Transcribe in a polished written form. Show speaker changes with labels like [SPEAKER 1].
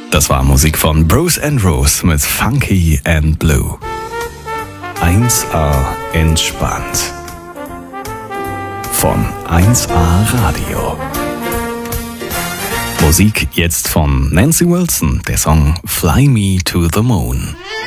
[SPEAKER 1] Das war Musik von Bruce and Rose mit Funky and Blue. 1A entspannt. Von 1A Radio. Musik jetzt von Nancy Wilson, der Song Fly Me to the Moon.